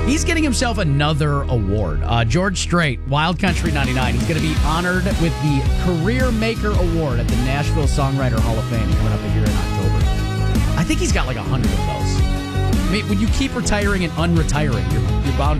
He's getting himself another award. George Strait, Wild Country 99. He's going to be honored with the Career Maker Award at the Nashville Songwriter Hall of Fame coming up here in October. I think he's got like 100 of those. I mean, when you keep retiring and unretiring, you're bound